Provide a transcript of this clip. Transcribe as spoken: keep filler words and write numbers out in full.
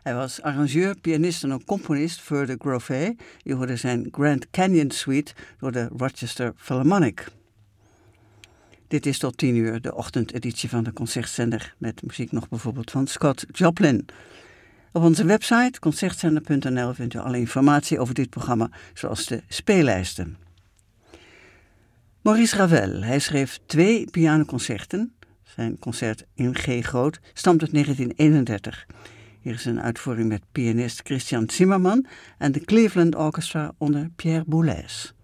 Hij was arrangeur, pianist en ook componist voor de Grove. Je hoorde zijn Grand Canyon Suite door de Rochester Philharmonic. Dit is tot tien uur de ochtendeditie van de Concertzender met muziek nog bijvoorbeeld van Scott Joplin. Op onze website concertzender punt n l vindt u alle informatie over dit programma, zoals de speellijsten. Maurice Ravel, hij schreef twee pianoconcerten. Zijn concert in G groot stamt uit negentien eenendertig. Hier is een uitvoering met pianist Christian Zimmermann en de Cleveland Orchestra onder Pierre Boulez.